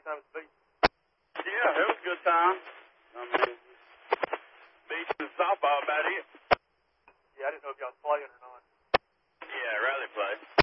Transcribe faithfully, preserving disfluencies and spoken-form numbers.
good time at the beach? Yeah, it was a good time. I mean, beach and softball about it. Yeah, I didn't know if y'all was playing or not. Yeah, rally play.